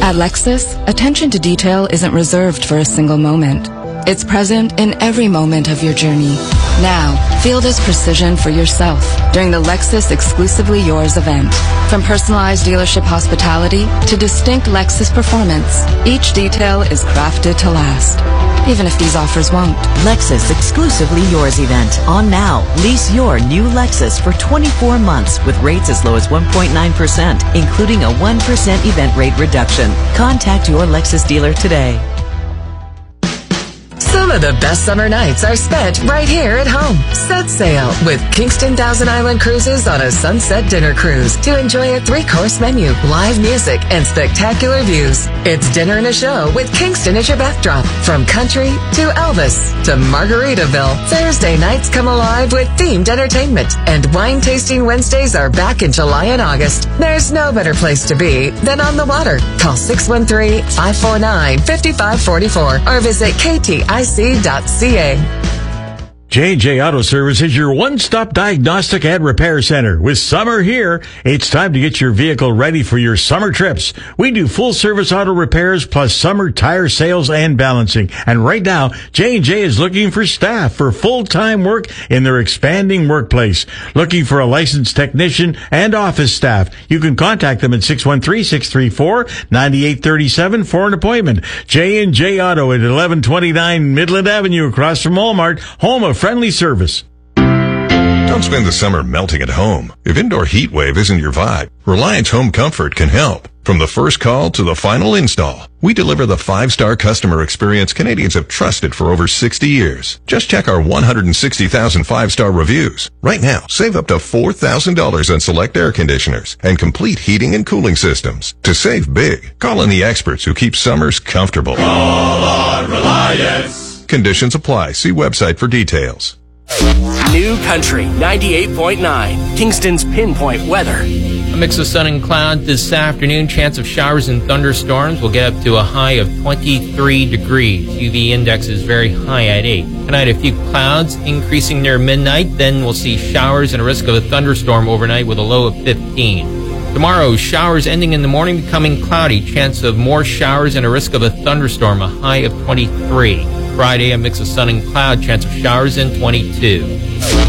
At Lexus, attention to detail isn't reserved for a single moment. It's present in every moment of your journey. Now, feel this precision for yourself during the Lexus Exclusively Yours event. From personalized dealership hospitality to distinct Lexus performance, each detail is crafted to last, even if these offers won't. Lexus Exclusively Yours event on now. Lease your new Lexus for 24 months with rates as low as 1.9%, including a 1% event rate reduction. Contact your Lexus dealer today. Some of the best summer nights are spent right here at home. Set sail with Kingston Thousand Island Cruises on a sunset dinner cruise to enjoy a 3-course menu, live music, and spectacular views. It's dinner and a show with Kingston as your backdrop. From country to Elvis to Margaritaville, Thursday nights come alive with themed entertainment, and wine tasting Wednesdays are back in July and August. There's no better place to be than on the water. Call 613-549-5544 or visit KTIC.ca. J&J Auto Service is your one-stop diagnostic and repair center. With summer here, it's time to get your vehicle ready for your summer trips. We do full-service auto repairs plus summer tire sales and balancing. And right now, J&J is looking for staff for full-time work in their expanding workplace. Looking for a licensed technician and office staff. You can contact them at 613-634-9837 for an appointment. J&J Auto at 1129 Midland Avenue across from Walmart, home of friendly service. Don't spend the summer melting at home. If indoor heat wave isn't your vibe, Reliance Home Comfort can help. From the first call to the final install, we deliver the 5-star customer experience Canadians have trusted for over 60 years. Just check our 160,000 5-star reviews. Right now, save up to $4,000 on select air conditioners and complete heating and cooling systems. To save big, call in the experts who keep summers comfortable. Call on Reliance. Conditions apply. See website for details. New Country 98.9, Kingston's pinpoint weather. A mix of sun and cloud this afternoon. Chance of showers and thunderstorms. Will get up to a high of 23 degrees. UV index is very high at 8. Tonight, a few clouds increasing near midnight. Then we'll see showers and a risk of a thunderstorm overnight with a low of 15. Tomorrow, showers ending in the morning, becoming cloudy. Chance of more showers and a risk of a thunderstorm, a high of 23. Friday, a mix of sun and cloud. Chance of showers and 22.